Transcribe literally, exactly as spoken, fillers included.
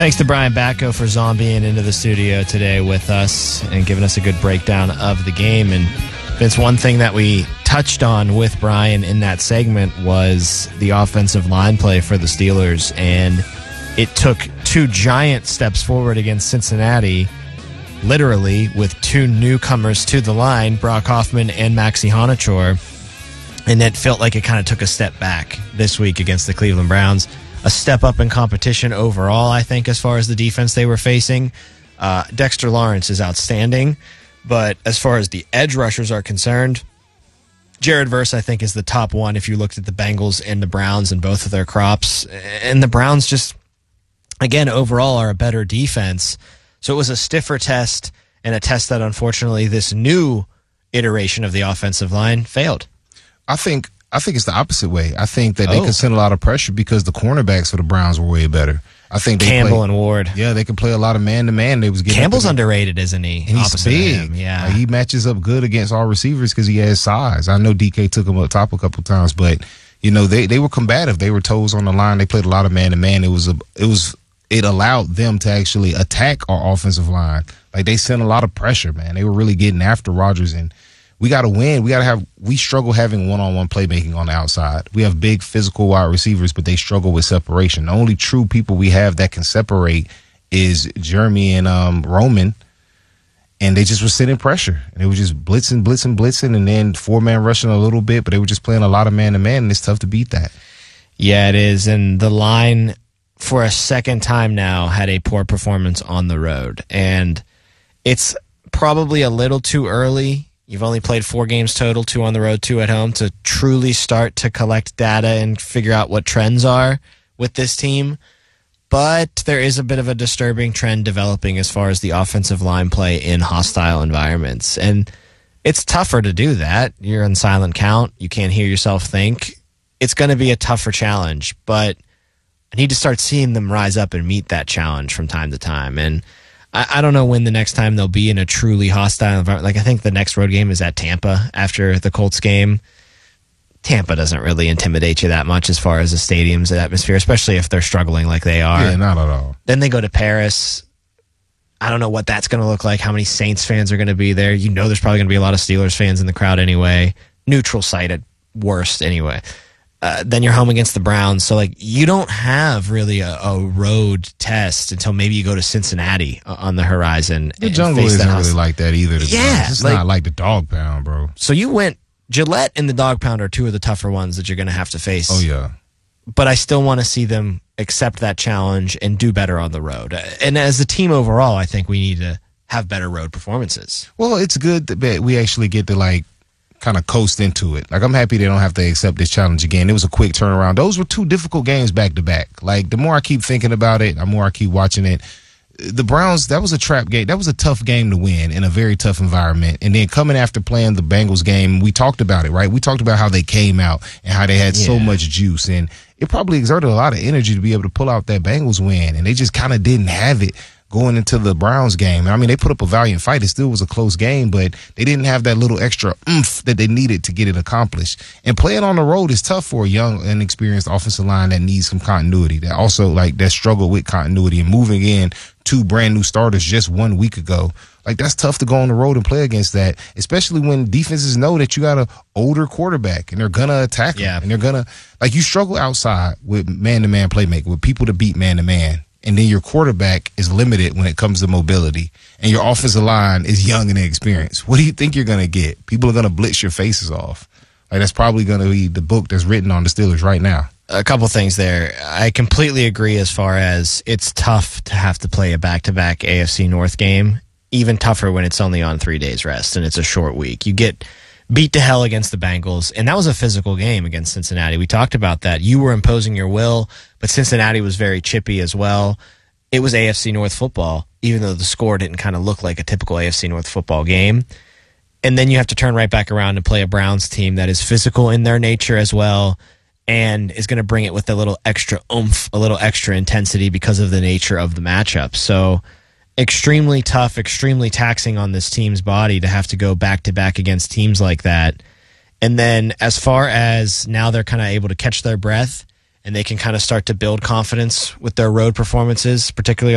Thanks to Brian Batko for zombieing into the studio today with us and giving us a good breakdown of the game. And Vince, one thing that we touched on with Brian in that segment was the offensive line play for the Steelers. And it took two giant steps forward against Cincinnati, literally with two newcomers to the line, Brock Hoffman and Maxi Honachor. And it felt like it kind of took a step back this week against the Cleveland Browns. A step up in competition overall, I think, as far as the defense they were facing. Uh, Dexter Lawrence is outstanding, but as far as the edge rushers are concerned, Jared Verse, I think, is the top one if you looked at the Bengals and the Browns and both of their crops. And the Browns just, again, overall are a better defense. So it was a stiffer test and a test that, unfortunately, this new iteration of the offensive line failed. I think I think it's the opposite way. I think that they Oh. could send a lot of pressure because the cornerbacks for the Browns were way better. I think they Campbell play, and Ward. Yeah, they can play a lot of man-to-man. They was getting Campbell's up underrated, isn't he? and he's Opposite of big. him, yeah. Like, he matches up good against all receivers because he has size. I know D K took him up top a couple times, but you know they, they were combative. They were toes on the line. They played a lot of man-to-man. It was a it was it allowed them to actually attack our offensive line. Like they sent a lot of pressure, man. They were really getting after Rodgers, and we got to win. We got to have. We struggle having one-on-one playmaking on the outside. We have big physical wide receivers, but they struggle with separation. The only true people we have that can separate is Jeremy and um, Roman, and they just were sitting pressure. And they were just blitzing, blitzing, blitzing, and then four-man rushing a little bit, but they were just playing a lot of man-to-man, and it's tough to beat that. Yeah, it is. And the line, for a second time now, had a poor performance on the road. And it's probably a little too early. You've only played four games total, two on the road, two at home, to truly start to collect data and figure out what trends are with this team. But there is a bit of a disturbing trend developing as far as the offensive line play in hostile environments. And it's tougher to do that. You're on silent count. You can't hear yourself think. It's going to be a tougher challenge, but I need to start seeing them rise up and meet that challenge from time to time. And I, I don't know when the next time they'll be in a truly hostile environment. Like, I think the next road game is at Tampa after the Colts game. Tampa doesn't really intimidate you that much as far as the stadium's atmosphere, especially if they're struggling like they are. Yeah, not at all. Then they go to Paris. I don't know what that's going to look like, how many Saints fans are going to be there. You know there's probably going to be a lot of Steelers fans in the crowd anyway. Neutral site at worst anyway. Uh, then you're home against the Browns. So, like, you don't have really a, a road test until maybe you go to Cincinnati on the horizon. The jungle isn't really like that either. To yeah. It's like, not like the dog pound, bro. So you went, Gillette and the dog pound are two of the tougher ones that you're going to have to face. Oh, yeah. But I still want to see them accept that challenge and do better on the road. And as a team overall, I think we need to have better road performances. Well, it's good that we actually get to, like, kind of coast into it. Like, I'm happy they don't have to accept this challenge again. It was a quick turnaround. Those were two difficult games back to back. Like, the more I keep thinking about it, the more I keep watching it. The Browns, that was a trap game. That was a tough game to win in a very tough environment. And then coming after playing the Bengals game, we talked about it, right? We talked about how they came out and how they had yeah. so much juice. And it probably exerted a lot of energy to be able to pull out that Bengals win. And they just kind of didn't have it going into the Browns game. I mean, they put up a valiant fight. It still was a close game, but they didn't have that little extra oomph that they needed to get it accomplished. And playing on the road is tough for a young, inexperienced offensive line that needs some continuity, that also, like, that struggle with continuity and moving in two brand new starters just one week ago. Like, that's tough to go on the road and play against that, especially when defenses know that you got an older quarterback and they're going to attack him. Yeah. And they're going to, like, you struggle outside with man-to-man playmaking, with people to beat man-to-man. And then your quarterback is limited when it comes to mobility. And your offensive line is young and inexperienced. What do you think you're going to get? People are going to blitz your faces off. Like, that's probably going to be the book that's written on the Steelers right now. A couple things there. I completely agree as far as it's tough to have to play a back-to-back A F C North game. Even tougher when it's only on three days rest and it's a short week. You get beat to hell against the Bengals, and that was a physical game against Cincinnati. We talked about that. You were imposing your will, but Cincinnati was very chippy as well. It was A F C North football, even though the score didn't kind of look like a typical A F C North football game. And then you have to turn right back around and play a Browns team that is physical in their nature as well and is going to bring it with a little extra oomph, a little extra intensity because of the nature of the matchup. So extremely tough, extremely taxing on this team's body to have to go back-to-back against teams like that. And then as far as now they're kind of able to catch their breath and they can kind of start to build confidence with their road performances, particularly